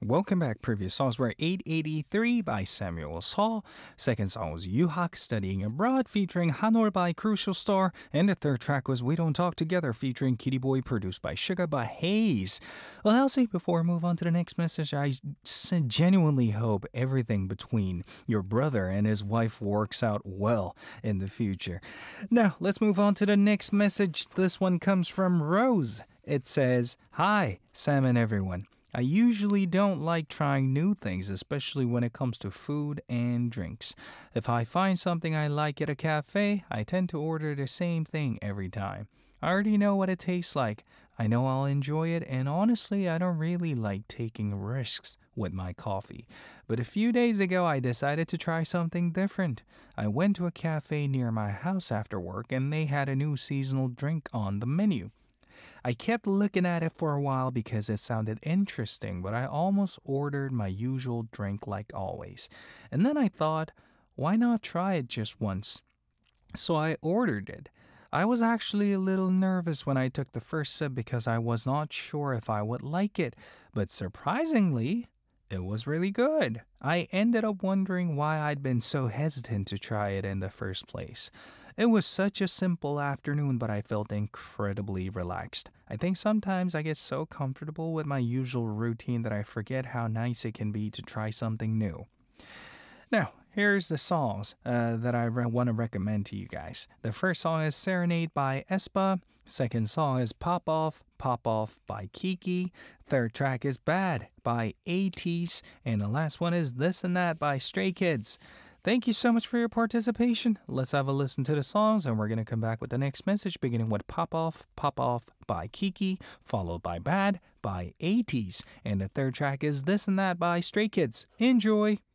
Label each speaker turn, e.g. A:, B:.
A: Welcome back. Previous songs were 883 by Samuel Saul. Second song was Yuhak Studying Abroad featuring Hanor by Crucial Star. And the third track was We Don't Talk Together featuring Kitty Boy produced by Sugar by Hayes. Well, Elsie, before I move on to the next message, genuinely hope everything between your brother and his wife works out well in the future. Now, let's move on to the next message. This one comes from Rose. It says, Hi, Sam and everyone. I usually don't like trying new things, especially when it comes to food and drinks. If I find something I like at a cafe, I tend to order the same thing every time. I already know what it tastes like. I know I'll enjoy it, and honestly, I don't really like taking risks with my coffee. But a few days ago, I decided to try something different. I went to a cafe near my house after work, and they had a new seasonal drink on the menu. I kept looking at it for a while because it sounded interesting, but I almost ordered my usual drink like always. And then I thought, why not try it just once? So I ordered it. I was actually a little nervous when I took the first sip because I was not sure if I would like it, but surprisingly, it was really good. I ended up wondering why I'd been so hesitant to try it in the first place. It was such a simple afternoon, but I felt incredibly relaxed. I think sometimes I get so comfortable with my usual routine that I forget how nice it can be to try something new. Now, here's the songs that I want to recommend to you guys. The first song is Serenade by Espa. Second song is Pop Off by Kiki. Third track is Bad by 80s. And the last one is This and That by Stray Kids. Thank you so much for your participation. Let's have a listen to the songs, and we're going to come back with the next message, beginning with Pop Off by Kiki, followed by Bad by 80s. And the third track is This and That by Stray Kids. Enjoy!